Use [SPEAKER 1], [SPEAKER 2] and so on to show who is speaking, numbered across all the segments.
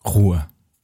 [SPEAKER 1] Ruhe.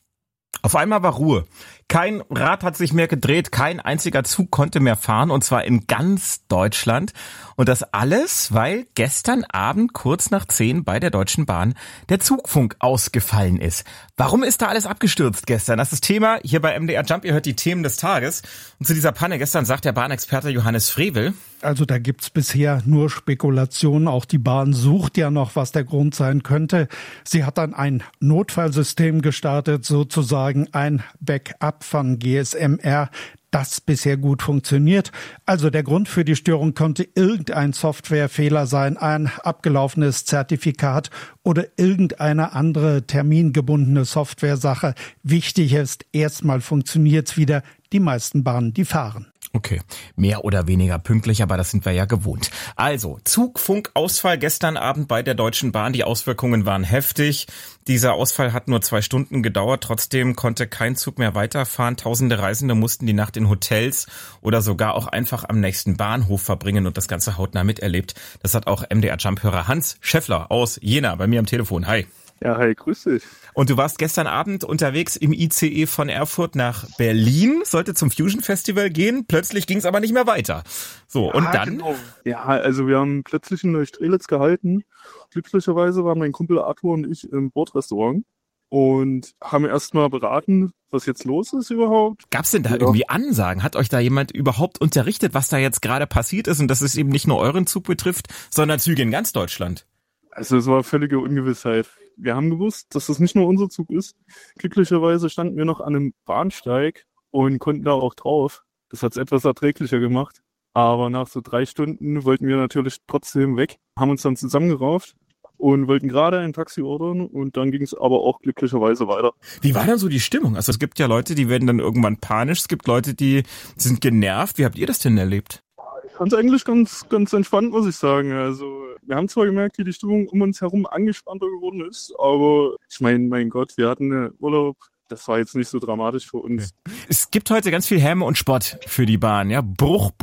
[SPEAKER 1] Auf einmal war Ruhe. Kein Rad hat sich mehr gedreht, kein einziger Zug konnte mehr fahren, und zwar in ganz Deutschland. Und das alles, weil gestern Abend kurz nach 10 bei der Deutschen Bahn der Zugfunk ausgefallen ist. Warum ist da alles abgestürzt gestern? Das ist das Thema hier bei MDR Jump. Ihr hört die Themen des Tages. Und zu dieser Panne gestern sagt der Bahnexperte Johannes Frevel:
[SPEAKER 2] Also da gibt's bisher nur Spekulationen. Auch die Bahn sucht ja noch, was der Grund sein könnte. Sie hat dann ein Notfallsystem gestartet, sozusagen ein Backup von GSM-R, das bisher gut funktioniert. Also der Grund für die Störung konnte irgendein Softwarefehler sein, ein abgelaufenes Zertifikat oder irgendeine andere termingebundene Softwaresache. Wichtig ist, erstmal funktioniert's wieder. Die meisten Bahnen, die fahren.
[SPEAKER 1] Okay, mehr oder weniger pünktlich, aber das sind wir ja gewohnt. Also, Zugfunkausfall gestern Abend bei der Deutschen Bahn. Die Auswirkungen waren heftig. Dieser Ausfall hat nur 2 Stunden gedauert. Trotzdem konnte kein Zug mehr weiterfahren. Tausende Reisende mussten die Nacht in Hotels oder sogar auch einfach am nächsten Bahnhof verbringen und das Ganze hautnah miterlebt. Das hat auch MDR-Jump-Hörer Hans Schäffler aus Jena bei mir am Telefon. Hi.
[SPEAKER 3] Ja, hi, grüß dich.
[SPEAKER 1] Und du warst gestern Abend unterwegs im ICE von Erfurt nach Berlin, sollte zum Fusion Festival gehen, plötzlich ging es aber nicht mehr weiter. So, ja, und dann?
[SPEAKER 3] Genau. Ja, also wir haben plötzlich in Neustrelitz gehalten. Glücklicherweise waren mein Kumpel Arthur und ich im Bordrestaurant und haben erstmal beraten, was jetzt los ist überhaupt.
[SPEAKER 1] Gab's denn da irgendwie Ansagen? Hat euch da jemand überhaupt unterrichtet, was da jetzt gerade passiert ist und dass es eben nicht nur euren Zug betrifft, sondern Züge in ganz Deutschland?
[SPEAKER 3] Also es war völlige Ungewissheit. Wir haben gewusst, dass das nicht nur unser Zug ist. Glücklicherweise standen wir noch an einem Bahnsteig und konnten da auch drauf. Das hat es etwas erträglicher gemacht. Aber nach so 3 Stunden wollten wir natürlich trotzdem weg, haben uns dann zusammengerauft und wollten gerade ein Taxi ordern und dann ging es aber auch glücklicherweise weiter.
[SPEAKER 1] Wie war denn so die Stimmung? Also es gibt ja Leute, die werden dann irgendwann panisch, es gibt Leute, die sind genervt. Wie habt ihr das denn erlebt?
[SPEAKER 3] Ich fand es eigentlich ganz entspannt, muss ich sagen. Also wir haben zwar gemerkt, wie die Stimmung um uns herum angespannter geworden ist, aber ich meine, mein Gott, wir hatten Urlaub. Das war jetzt nicht so dramatisch für uns.
[SPEAKER 1] Okay. Es gibt heute ganz viel Häme und Spott für die Bahn, ja.